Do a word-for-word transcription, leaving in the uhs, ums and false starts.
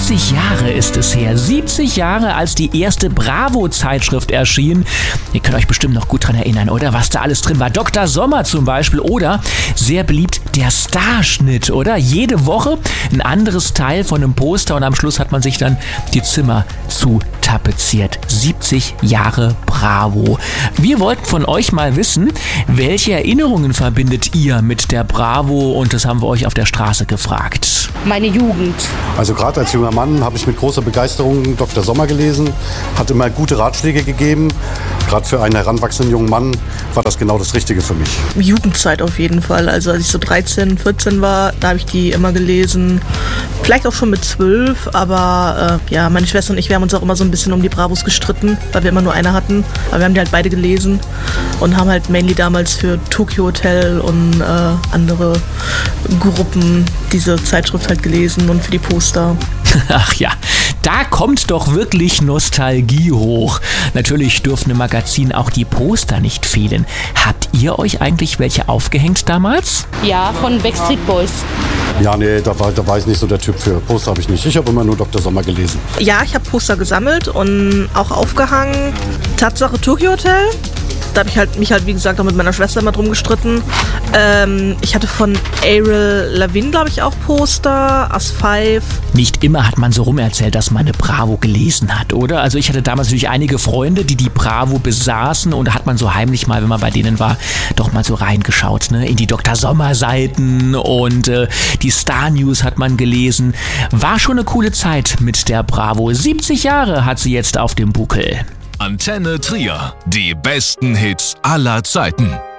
siebzig Jahre ist es her. siebzig Jahre, als die erste Bravo-Zeitschrift erschien. Ihr könnt euch bestimmt noch gut dran erinnern, oder? Was da alles drin war. Doktor Sommer zum Beispiel oder sehr beliebt der Starschnitt, oder? Jede Woche ein anderes Teil von einem Poster und am Schluss hat man sich dann die Zimmer zu tapeziert. siebzig Jahre Bravo. Wir wollten von euch mal wissen, welche Erinnerungen verbindet ihr mit der Bravo, und das haben wir euch auf der Straße gefragt. Meine Jugend. Also gerade als junger Mann habe ich mit großer Begeisterung Doktor Sommer gelesen, hat immer gute Ratschläge gegeben. Gerade für einen heranwachsenden jungen Mann war das genau das Richtige für mich. Jugendzeit auf jeden Fall. Also als ich so dreizehn, vierzehn war, da habe ich die immer gelesen. Vielleicht auch schon mit zwölf, aber äh, ja, meine Schwester und ich, wir haben uns auch immer so ein bisschen um die Bravos gestritten, weil wir immer nur eine hatten. Aber wir haben die halt beide gelesen und haben halt mainly damals für Tokyo Hotel und äh, andere Gruppen diese Zeitschrift halt gelesen und für die Poster. Ach ja, da kommt doch wirklich Nostalgie hoch. Natürlich dürfen im Magazin auch die Poster nicht fehlen. Habt ihr euch eigentlich welche aufgehängt damals? Ja, von Backstreet Boys. Ja, nee, da war, da war ich nicht so der Typ für. Poster habe ich nicht. Ich habe immer nur Doktor Sommer gelesen. Ja, ich habe Poster gesammelt und auch aufgehangen. Tatsache Tokyo Hotel. Da habe ich halt, mich halt, wie gesagt, auch mit meiner Schwester immer drum gestritten. Ähm, ich hatte von Avril Lavigne, glaube ich, auch Poster, As Five. Nicht immer hat man so rumerzählt, dass man eine Bravo gelesen hat, oder? Also ich hatte damals natürlich einige Freunde, die die Bravo besaßen, und da hat man so heimlich mal, wenn man bei denen war, doch mal so reingeschaut, ne? In die Doktor Sommer Seiten und äh, die Star News hat man gelesen. War schon eine coole Zeit mit der Bravo. siebzig Jahre hat sie jetzt auf dem Buckel. Antenne Trier. Die besten Hits aller Zeiten.